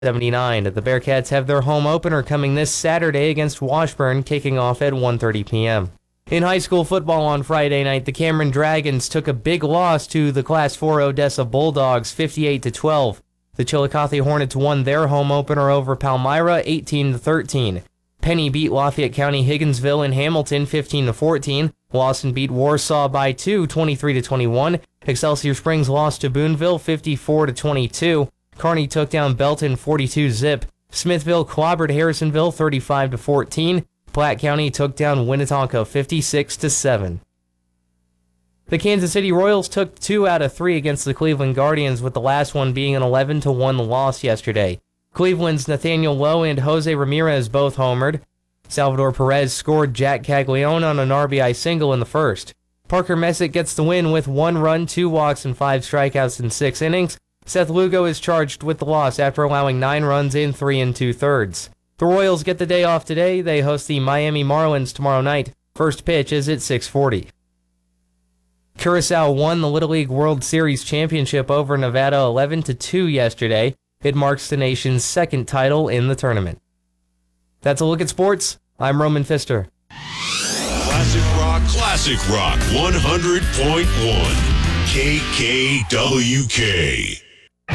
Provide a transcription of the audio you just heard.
79. The Bearcats have their home opener coming this Saturday against Washburn, kicking off at 1:30 p.m. In high school football on Friday night, the Cameron Dragons took a big loss to the Class 4 Odessa Bulldogs, 58-12. The Chillicothe Hornets won their home opener over Palmyra, 18-13. Penny beat Lafayette County Higginsville in Hamilton, 15-14. Lawson beat Warsaw by 2, 23-21. Excelsior Springs lost to Boonville, 54-22. Kearney took down Belton 42-zip. Smithville clobbered Harrisonville 35-14. Platte County took down Winnetonka 56-7. The Kansas City Royals took 2 out of 3 against the Cleveland Guardians, with the last one being an 11-1 loss yesterday. Cleveland's Nathaniel Lowe and Jose Ramirez both homered. Salvador Perez scored Jack Caglione on an RBI single in the first. Parker Messick gets the win with 1 run, 2 walks, and 5 strikeouts in 6 innings. Seth Lugo is charged with the loss after allowing 9 runs in 3 2/3. The Royals get the day off today. They host the Miami Marlins tomorrow night. First pitch is at 6:40. Curacao won the Little League World Series championship over Nevada 11-2 yesterday. It marks the nation's second title in the tournament. That's a look at sports. I'm Roman Pfister. Classic Rock 100.1 KKWK.